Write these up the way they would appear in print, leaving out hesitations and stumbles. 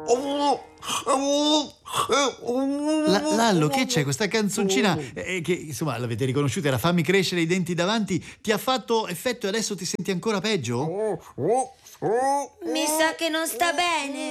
Lallo, che c'è? Questa canzoncina che insomma l'avete riconosciuta, era Fammi crescere i denti davanti, ti ha fatto effetto e adesso ti senti ancora peggio? Mi sa che non sta bene.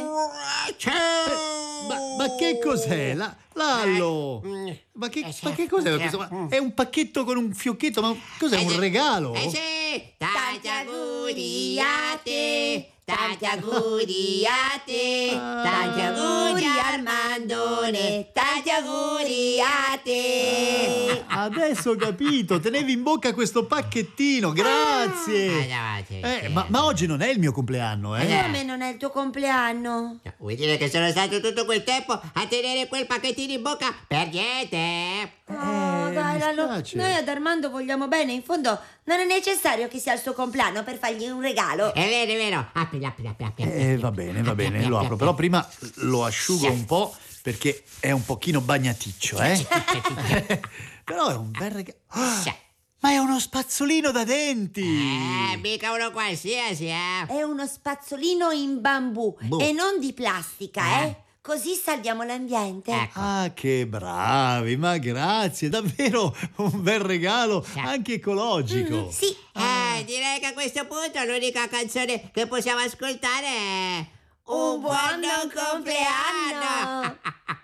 Ma che cos'è? Lallo! Ma che cos'è? Insomma, è un pacchetto con un fiocchetto, ma cos'è? Un regalo? Sì, tanti auguri a te, tanti auguri a te, tanti auguri Armandone, tanti auguri a te. Adesso ho capito, tenevi in bocca questo pacchettino, grazie! Ma oggi non è il mio compleanno, eh? Come non è il tuo compleanno? Vuoi dire che sono stato tutto quel tempo a tenere quel pacchettino in bocca per niente? Oh, dai, Lallo, noi ad Armando vogliamo bene, in fondo non è necessario che sia il suo compleanno per fargli un regalo. È vero. Apri. Va bene, lo apro, però prima lo asciugo un po' perché è un pochino bagnaticcio, eh? Però è un bel regalo. Ma è uno spazzolino da denti! Mica uno qualsiasi, È uno spazzolino in bambù e non di plastica, Così salviamo l'ambiente. Ecco. Ah, che bravi, ma grazie, davvero un bel regalo, anche ecologico. Sì. Direi che a questo punto l'unica canzone che possiamo ascoltare è Un buon compleanno!